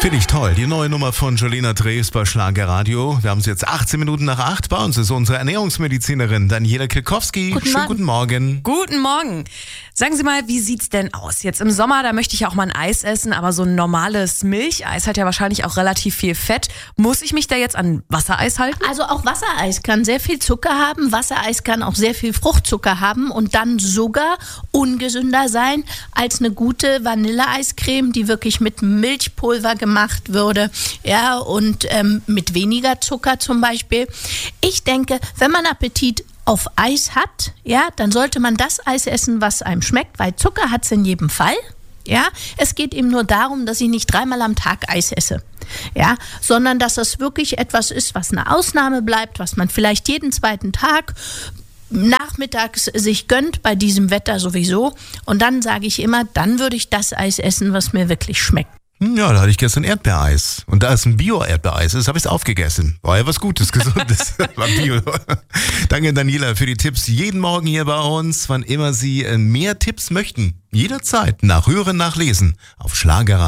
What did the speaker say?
Finde ich toll. Die neue Nummer von Jolina Drews bei Schlager Radio. Wir haben es jetzt 18 Minuten nach 8. Bei uns ist unsere Ernährungsmedizinerin Daniela Kilkowski. Schönen guten Morgen. Guten Morgen. Sagen Sie mal, wie sieht's denn aus? Jetzt im Sommer, da möchte ich auch mal ein Eis essen, aber so ein normales Milcheis hat ja wahrscheinlich auch relativ viel Fett. Muss ich mich da jetzt an Wassereis halten? Also auch Wassereis kann sehr viel Zucker haben. Wassereis kann auch sehr viel Fruchtzucker haben und dann sogar ungesünder sein als eine gute Vanilleeiscreme, die wirklich mit Milchpulver gemacht würde, ja, und mit weniger Zucker zum Beispiel. Ich denke, wenn man Appetit auf Eis hat, ja, dann sollte man das Eis essen, was einem schmeckt, weil Zucker hat es in jedem Fall. Ja, es geht eben nur darum, dass ich nicht 3-mal am Tag Eis esse, ja, sondern dass das wirklich etwas ist, was eine Ausnahme bleibt, was man vielleicht jeden zweiten Tag nachmittags sich gönnt, bei diesem Wetter sowieso. Und dann sage ich immer, dann würde ich das Eis essen, was mir wirklich schmeckt. Ja, da hatte ich gestern Erdbeereis. Und da es ein Bio-Erdbeereis ist, habe ich es aufgegessen. War ja was Gutes, Gesundes. War Bio. Danke, Daniela, für die Tipps. Jeden Morgen hier bei uns, wann immer Sie mehr Tipps möchten. Jederzeit nach Hören, nach Lesen auf Schlager.